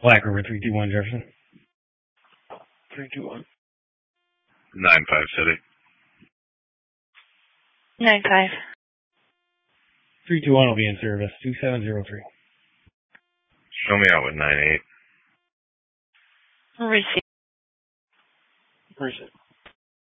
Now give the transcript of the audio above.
Black River 321 Jefferson. 321. 95 City. 95. 321 will be in service. 2703. Show me out with 98. Receive. Appreciate it.